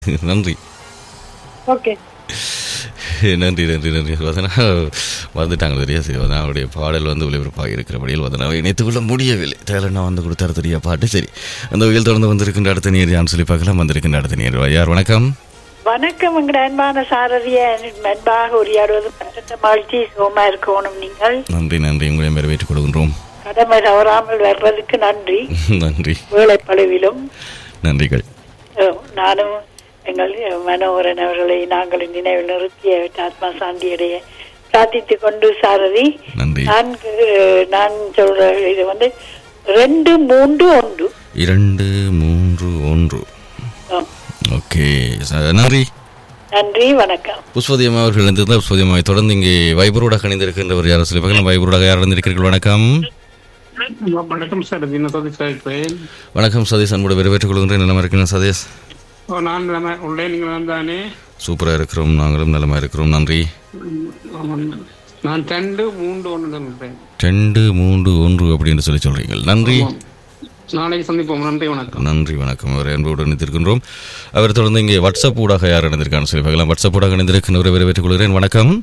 நன்றி. ஓகே, நன்றி நன்றி நன்றி வதனா. வந்துட்டாங்க தெரியா. சரி, வதனா அவருடைய பாடல் ஒளிபரப்பாக இருக்கிறபடியில் வதனாவை இணைத்துக் கொள்ள முடியவில்லை. தேலண்ணா கொடுத்தாரு தெரியா பாட்டு. சரி, அந்த வகையில் தொடர்ந்து வந்திருக்கின்ற அடுத்த நேர் யான்னு சொல்லி பார்க்கலாம். வந்திருக்கின்ற அடுத்த நேர் யார்? வணக்கம். வணக்கம். எங்கட அன்பான சாரதிய அன்பாக உரையாடுவது பட்டத்த மகிழ்ச்சி. சோமா இருக்கணும். நீங்கள் நன்றி நன்றி. உங்களையும் வரவேற்றுக் கொள்கின்றோம். கடமை தவறாமல் வர்றதுக்கு நன்றி. நன்றி. வேலைப்பளவிலும் நன்றிகள். நானும் எங்கள் மனோகரன் அவர்களை நாங்கள் நினைவில் நிறுத்திய ஆத்மா சாந்தியடைய பிரார்த்தித்துக் கொண்டு சாரதி நான் சொல்ற இது 2-3-1 2-3-1. ஓகே, நன்றி நன்றி. வணக்கம். புஷ்பதியம்மா அவர்கள் இருந்திருந்தால் புஷ்பதியம்மாவை தொடர்ந்து இங்கே வைபரோடாக இணைந்திருக்கின்றவர் யாரும் சொல்லி பார்க்கலாம். வைபரோடாக யார் இருந்திருக்கிறீர்கள்? வணக்கம். வணக்கம் சார், சதீஷ். வணக்கம் சதீஷ், அன்போடு வரவேற்றுக் கொள்கின்றேன். நலமா இருக்கீங்களா சதீஷ்? நான் நலமா உள்ளேன். நீங்கள் தானே? சூப்பராக இருக்கிறோம், நாங்களும் நலமா இருக்கிறோம். நன்றி. நான் 2-3-1 2-3-1 அப்படின்னு சொல்றீங்க. நன்றி. நாளைக்கு சந்திப்போம். நன்றி, வணக்கம். நன்றி, வணக்கம். அவரை அன்போடு இணைந்திருக்கின்றோம். அவர் தொடர்ந்து இங்கே வாட்ஸ்அப் ஊடாக யார் இணைந்திருக்கான்னு சொல்லி பார்க்கலாம். வாட்ஸ்அப் ஊடாக இணைந்திருக்கின்றவரை வரவேற்றுக் கொள்கிறேன். வணக்கம்.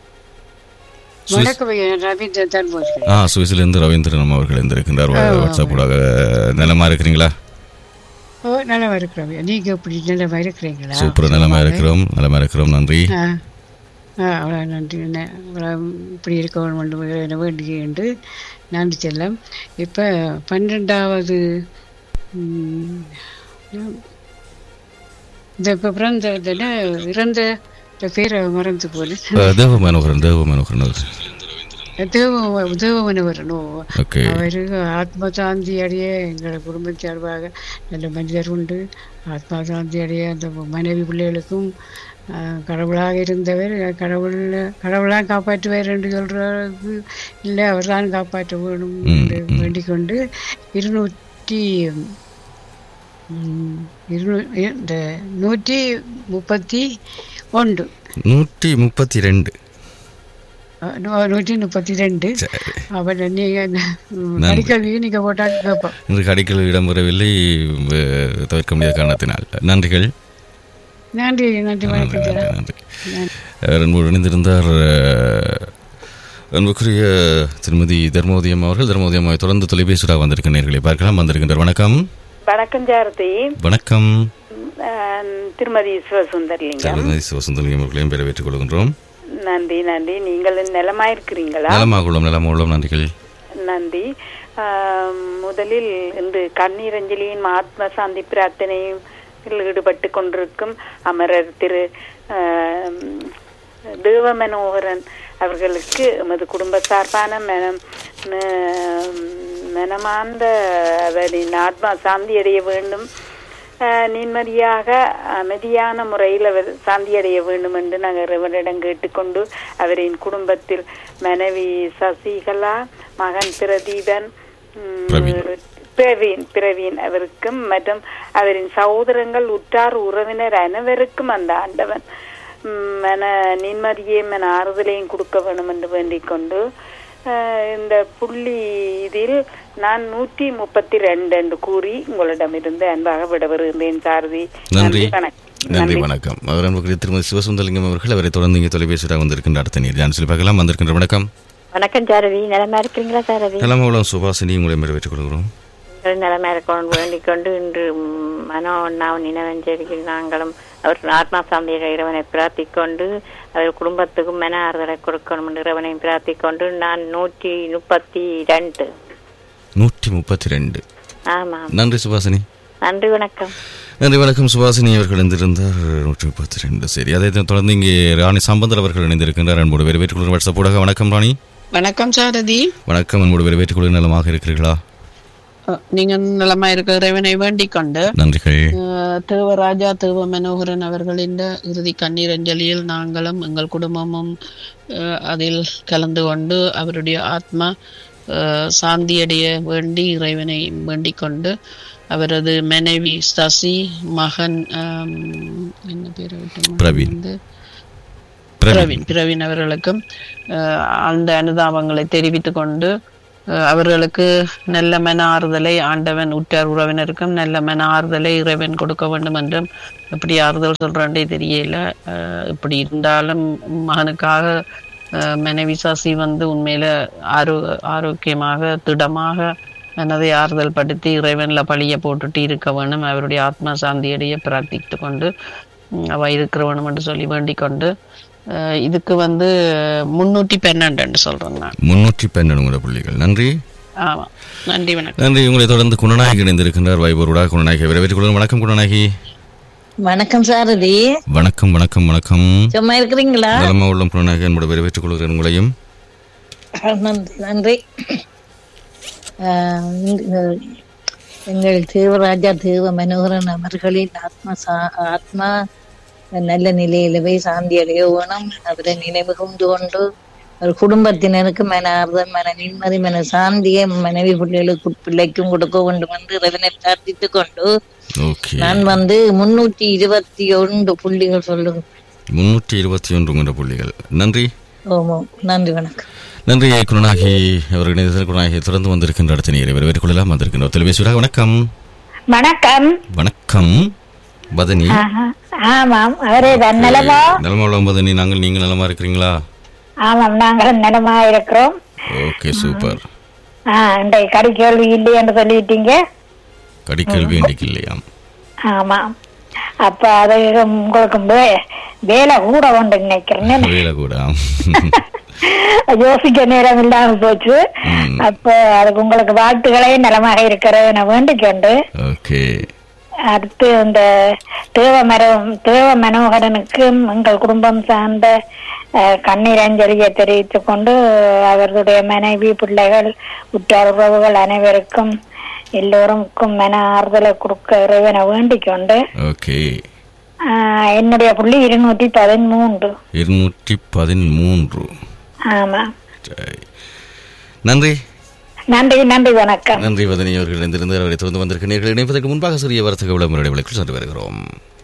சுவிஸிலிருந்து ரவீந்திரன் அவர்கள் இருந்திருக்கின்றார். வாட்ஸ்அப் ஊடாக. நலமா இருக்கிறீங்களா? நலமா இருக்கிறோம். நீங்க எப்படி நலமா இருக்கிறீங்களா? சூப்பர், நலமா இருக்கிறோம். நலமா இருக்கிறோம். நன்றி. அவ்வளோ நன்றி. இப்படி இருக்க வேண்டிய என்று நன்றி செல்லம். இப்போ 12வது இந்த இப்போ பிறந்த இறந்த பேரை மறந்து போல. தேவமனோகரன். தேவமனோகரனோ அவரு ஆத்ம சாந்தி அடைய எங்களோட குடும்பம் சார்பாக நல்ல மனிதர் உண்டு. ஆத்மா சாந்தி அடைய அந்த மனைவி பிள்ளைகளுக்கும் கடவுளாக இருந்தவர். கடவுளாக காப்பாற்றுவார் என்று சொல்றது இல்லை, அவர் தான் காப்பாற்ற வேணும் என்று வேண்டிக் கொண்டு 132 அவர் நீங்க போட்டால் கேட்போம். கடிக்கல் இடம்பெறவில்லை தவிர்க்க முடியாத காரணத்தினால். நன்றிகள். நன்றி நன்றி. நன்றி. இணைந்திருந்தார் அன்புக்குரிய திருமதி தர்மோதயம் அவர்கள். தர்மோதயம்மாவை தொடர்ந்து தொலைபேசியாக வந்திருக்க நேர்களை பார்க்கலாம். வந்திருக்கின்றார். வணக்கம். வணக்கம் ஜாரதி. வணக்கம். திருமதி சிவசுந்தரலிங்கம். சிவசுந்தரலிங்கம் அவர்களையும் வரவேற்றுக் கொள்கின்றோம். நன்றி நன்றி. நீங்கள் நலமாயிருக்கிறீங்களா? நலமாகுள்ளோம். நன்றிகள். நன்றி. முதலில் இன்று கண்ணீரஞ்சலியின் ஆத்ம சாந்தி பிரார்த்தனையும் ஈடுபட்டு கொண்டிருக்கும் அமரர் திரு தேவமனோகரன் அவர்களுக்கு எமது குடும்ப சார்பான மனமார்ந்த அவரின் ஆத்மா சாந்தி அடைய வேண்டும், நிம்மதியாக அமைதியான முறையில் அவர் சாந்தி அடைய வேண்டும் என்று நாங்கள் இவரிடம் கேட்டுக்கொண்டு அவரின் குடும்பத்தில் மனைவி சசிகலா, மகன் பிரவீன் அவருக்கும் மற்றும் அவரின் சகோதரங்கள் உற்றார் உறவினர் அனைவருக்கும் அந்த ஆண்டவன் மன நிம்மதியையும் மன ஆறுதலையும் கொடுக்க வேண்டும் என்று வேண்டிக் கொண்டு இந்த புள்ளி இதில் நான் 132 என்று கூறி உங்களிடமிருந்து அன்பாக விடவருகின்றேன் சாரதி. நன்றி. நன்றி, வணக்கம். திருமதி சிவசுந்தரலிங்கம் அவர்கள் அவரை தொடர்ந்து இங்கே தொலைபேசியாக வந்திருக்கின்ற அடுத்த நேர் யான்னு சொல்லி பார்க்கலாம். வந்திருக்கின்ற. வணக்கம். வணக்கம் சாரதி. நலமா இருக்கிறீங்களா சாரதி? நலமா. சுபாசினி உங்களை வரவேற்றுக் கொள்கிறோம். நலமா இருக்கணும் வேண்டிக் கொண்டு இன்று மனோ அண்ணாவின் நினைவஞ்சலியில் நாங்களும் அவர் ஆத்மா சாந்திய இறைவனை பிரார்த்திக்கொண்டு அவர் குடும்பத்துக்கும் மன ஆறுதலை கொடுக்கணும் என்று இறைவனை பிரார்த்திக்கொண்டு நான் 132. ஆமா. நன்றி சுபாசினி. நன்றி, வணக்கம். நன்றி, வணக்கம். சுபாசினி அவர்கள் இணைந்திருந்தார். 132. சரி, அதை தொடர்ந்து இங்கே ராணி சம்பந்தர் அவர்கள் இணைந்திருக்கின்றார். அன்போடு வரவேற்றுக் கொள்கிற வாட்ஸ்அப் ஊடாக. வணக்கம் ராணி. வணக்கம் சாரதி. வணக்கம். அன்போடு வரவேற்றுக் கொள்கிற. நலமாக இருக்கிறீர்களா? நீங்க நலமா இருக்க இறைவனை வேண்டிக் கொண்டு நன்றிகள். தேவராஜா தேவ மனோகரன் அவர்களின் இறுதி கண்ணீர் அஞ்சலியில் நாங்களும் எங்கள் குடும்பமும் அதில் கலந்து கொண்டு அவருடைய ஆத்மா சாந்தியடைய வேண்டி இறைவனை வேண்டிக் கொண்டு அவரது மனைவி சசி, மகன் என்ன பேரை விட்டு பிரவீன் அவர்களுக்கும் அந்த அனுதாபங்களை தெரிவித்துக் கொண்டு அவர்களுக்கு நல்ல மன ஆறுதலை ஆண்டவன், உற்றார் உறவினருக்கும் நல்ல மன ஆறுதலை இறைவன் கொடுக்க வேண்டும் என்றும் எப்படி ஆறுதல் சொல்றாண்டே தெரியல. இப்படி இருந்தாலும் மகனுக்காக மனைவி சசி உண்மையில ஆரோக்கியமாக திடமாக மனதை ஆறுதல் படுத்தி இறைவன்ல பழிய போட்டுட்டு இருக்க வேணும். அவருடைய ஆத்மா சாந்தியடைய பிரார்த்தித்து கொண்டு அவ இருக்க வேணும் என்று சொல்லி வேண்டிக் கொண்டு இதுக்கு 312 சொல்றேன் நான். 312 புள்ளிகள். நன்றி. ஆமா, நன்றி, வணக்கம். நன்றி. உங்களை தொடர்ந்து குணநாயகி இணைந்திருக்கின்றார் வைபூருடா. குணநாயகி வரவேற்றுக் வணக்கம் குணநாயகி. வணக்கம் சாரதி. வணக்கம் வணக்கம் வணக்கம். சும்மா இருக்கிறீங்களா? நலமா உள்ளம் குணநாயகி என்பதை வரவேற்றுக் கொள்கிறேன் உங்களையும். நன்றி நன்றி. எங்கள் தேவராஜா தேவ மனோகரன் அவர்களின் ஆத்மா நல்ல நிலையில போய் சாந்தி அடைய வேணும். அவரை நினைவு கொண்டு ஒரு குடும்பத்தினருக்கு மன ஆறுதல், மன நிம்மதி, மன சாந்தியை மனைவி பிள்ளைக்கும் கொடுக்க வேண்டும் என்று இறைவனை பிரார்த்தித்துக் கொண்டு நான் 321 புள்ளிகள் சொல்லுங்க. 321 புள்ளிகள். நன்றி. ஓமோ, நன்றி, வணக்கம். நன்றி குணநாயகி அவர்கள். குணநாயகி தொடர்ந்து வந்திருக்கின்ற அடுத்த நேரை வரவேற்றுக் கொள்ளலாம். வந்திருக்கின்ற தொலைபேசியாக வணக்கம். வணக்கம். வணக்கம் பதனி. ஆமாம், அவரே தான். நலமா? நலமா உள்ளோம் பதனி. நீங்கள் நலமா இருக்கிறீங்களா? ஆமாம், நாங்கள் நலமா இருக்கிறோம். Okay, super. இன்றைக்கு கடி கேள்வி இல்லை என்று சொல்லிட்டீங்க. கடி கேள்வி இன்றைக்கு இல்லையாம். ஆமாம், அப்ப அது உங்களுக்கு வேலை கூட உண்டு நினைக்கிறேன். வேலை கூட யோசிக்க நேரம் இல்லாம போச்சு. அப்ப அதுக்கு உங்களுக்கு வாழ்த்துக்களே நலமாக இருக்கிறத வேண்டிக் கொண்டு அடுத்து இந்த தேவ மனோகரனுக்கும் எங்கள் குடும்பம் சார்ந்த கண்ணீர் அஞ்சலியை தெரிவித்துக் கொண்டு அவர்களுடைய மனைவி, பிள்ளைகள், உற்றார் உறவுகள் அனைவருக்கும் எல்லோருக்கும் மன ஆறுதலை கொடுக்க இறைவனை வேண்டிக் கொண்டு என்னுடைய புள்ளி 213. 213. ஆமா, நன்றி நன்றி நன்றி, வணக்கம். நன்றி வதனி அவர்கள் இணைந்திருந்து அவரை தொடர்ந்து வந்திருக்கிறீர்கள். இணைப்பதற்கு முன்பாக சிறிய வர்த்தக விளம்பரங்களுக்கு சென்று வருகிறோம்.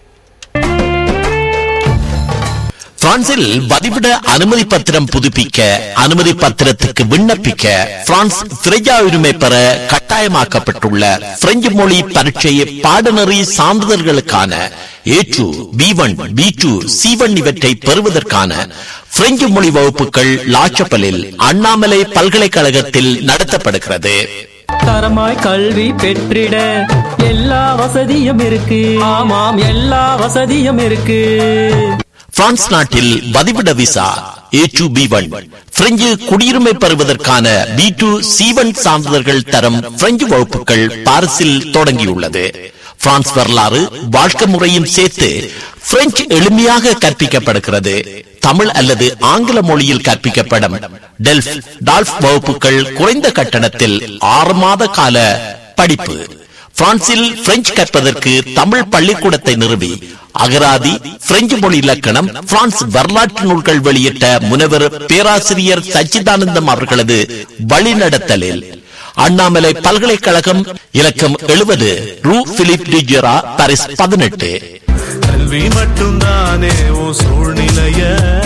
பிரான்சில் வதிவிட அனுமதி பத்திரம் புதுப்பிக்க, அனுமதி பத்திரத்துக்கு விண்ணப்பிக்க பிரான்ஸ் பிரஜா உரிமை பெற கட்டாயமாக்கப்பட்டுள்ள பிரெஞ்சு மொழி பரீட்சை பாடநெறி சான்றிதழ்களுக்கான A2, B1, B2, C1 இவற்றை பெறுவதற்கான பிரெஞ்சு மொழி வகுப்புகள் லாச்சப்பலில் அண்ணாமலை பல்கலைக்கழகத்தில் நடத்தப்படுகிறது. தரமாய் கல்வி பெற்றிட எல்லா வசதியும் இருக்கு. ஆமாம், எல்லா வசதியும் இருக்கு. பிரான்ஸ் நாட்டில் வதிவிட விசா A2, B1, பிரெஞ்சு குடியுரிமை பெறுவதற்கான B2, C1 சான்றிதழ்கள் தரம் பிரெஞ்சு வகுப்புகள் பாரிஸில் தொடங்கியுள்ளது. பிரான்ஸ் வரலாறு, வாழ்க்கை முறையும் சேர்த்து பிரெஞ்சு எளிமையாக கற்பிக்கப்படுகிறது. தமிழ் அல்லது ஆங்கில மொழியில் கற்பிக்கப்படும் டால்ஃப் வகுப்புகள் குறைந்த கட்டணத்தில் 6 மாத கால படிப்பு. பிரான்சில் பிரெஞ்சு கற்பதற்கு தமிழ் பள்ளிக்கூடத்தை நிறுவி அகராதி, பிரெஞ்சு மொழி இலக்கணம், பிரான்ஸ் வரலாற்று நூல்கள் வெளியிட்ட முனைவர் பேராசிரியர் சச்சிதானந்தம் அவர்களது வழிநடத்தலில் அண்ணாமலை பல்கலைக்கழகம், இலக்கம் 70, ரூ பிலிப் டிஜெரா, பாரிஸ் 18. கல்வி மட்டும்தானே சூழ்நிலைய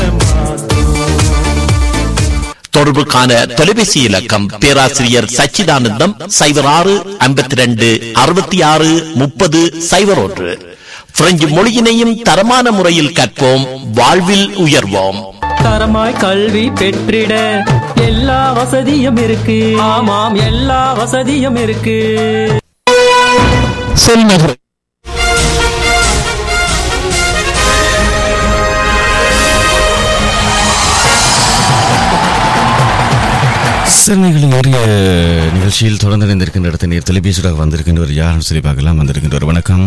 தொடர்புக்கான தொலைபேசி இலக்கம் பேராசிரியர் சச்சிதானந்தம் 06 52 66 30 01. பிரெஞ்சு மொழியினையும் தரமான முறையில் கற்போம், வாழ்வில் உயர்வோம். தரமாய் கல்வி பெற்றிட எல்லா வசதியும் இருக்கு. ஆமாம், எல்லா வசதியும் இருக்கு. செல்நகர் சென்னைகளின் ஏறிய நிகழ்ச்சியில் தொடர்ந்து இணைந்திருக்கின்ற இடத்த நீர் தொலைபேசியாக வந்திருக்கின்றவர் யாரும் சொல்லி பார்க்கலாம். வந்திருக்கின்றவர் வணக்கம்.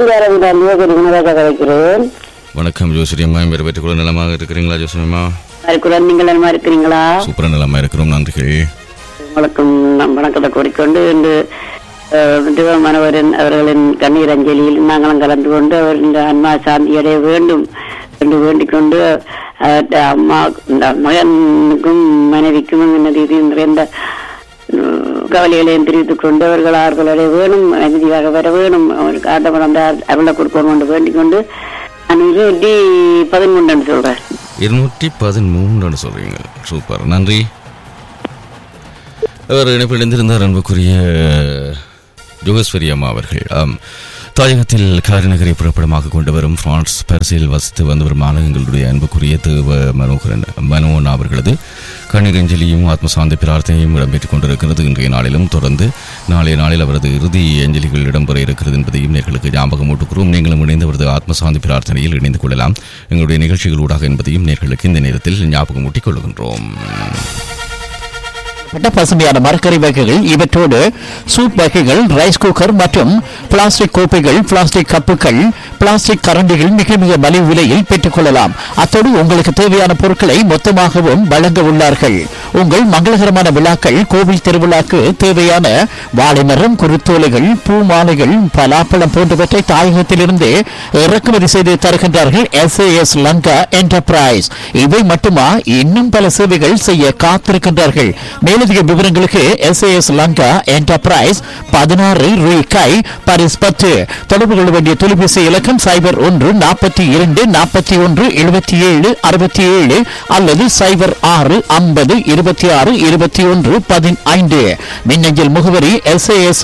வணக்கம் ஜோசிரி அம்மா, வேறு பெற்றுக்கொள்ள நலமாக இருக்கிறீங்களா? ஜோசிரி அம்மா நீங்கள் நலமா இருக்கிறீங்களா? சூப்பரா நலமா இருக்கிறோம், நன்றிகள். உங்களுக்கும் வணக்கத்தை கூறிக்கொண்டு இன்று மனோகரன் அவர்களின் கண்ணீர் அஞ்சலியில் நாங்களும் கலந்து கொண்டு அவர் இந்த அன்மா சாந்தி அடைய வேண்டும் என்று வேண்டிக் கொண்டு அம்மா மகனுக்கும் மனைவிக்கும் நிறைந்த கவலைகளையும் தெரிவித்துக் கொண்டு அவர்கள் ஆறுதலை வேணும், அமைதியாக வர வேணும், அவருக்கு ஆட்டம் அந்த அருளை கொடுக்கணும் என்று வேண்டிக் கொண்டு நான் 213 சொல்றேன். 213 சொல்றீங்க, சூப்பர், நன்றி. அவர் இணைப்பிணைந்திருந்தார் அன்புக்குரிய ஜோகஸ்வரி அம்மா அவர்கள். தாயகத்தில் காரிநகரை புறப்படமாக கொண்டு வரும் பிரான்ஸ் பாரிஸில் வசித்து வந்து வரும் மாணவர்களுடைய அன்புக்குரிய தேவ மனோகரன் அவர்களது கண்ணீர் அஞ்சலியும் ஆத்மசாந்தி பிரார்த்தனையும் இடம்பெற்றுக் கொண்டிருக்கிறது. இன்றைய நாளிலும் தொடர்ந்து நாளைய நாளில் அவரது இறுதி அஞ்சலிகள் இடம்பெற இருக்கிறது என்பதையும் நேர்களுக்கு ஞாபகம் ஊட்டுகிறோம். நீங்களும் இணைந்து அவரது ஆத்மசாந்தி பிரார்த்தனையில் இணைந்து கொள்ளலாம் எங்களுடைய நிகழ்ச்சிகளூடாக என்பதையும் நேர்களுக்கு இந்த நேரத்தில் ஞாபகம் ஊட்டிக் கொள்கின்றோம். பசுமையான மரக்கறி வகைகள், இவற்றோடு சூப் வகைகள், ரைஸ் குக்கர் மற்றும் பிளாஸ்டிக் கோப்பைகள், பிளாஸ்டிக் கப்புகள், பிளாஸ்டிக் கரண்டிகள் மிக மிக மலிவு விலையில் பெற்றுக் கொள்ளலாம். அத்தோடு உங்களுக்கு தேவையான பொருட்களை மொத்தமாகவும் வழங்க உள்ளார்கள். உங்கள் மங்களகரமான விழாக்கள், கோவில் திருவிழாக்கு தேவையான வாழைமரம், குருத்தோலைகள், பூ மாலைகள், பலாப்பழம் போன்றவற்றை தாயகத்திலிருந்து இறக்குமதி செய்து தருகின்றார்கள் SAS லங்கா என்டர்பிரைஸ். இவை மட்டுமா, இன்னும் பல சேவைகள் செய்ய காத்திருக்கின்றார்கள். மேலதிக விவரங்களுக்கு SAS லங்கா என்டர்பிரைஸ் 16 ரூபாய் பாரிஸ் 10. தொடர்பு கொள்ள வேண்டிய தொலைபேசி இலக்கம் 01 42 41 77 67 அல்லது 06 50 26 21 15. மின்னஞ்சல் முகவரி SAS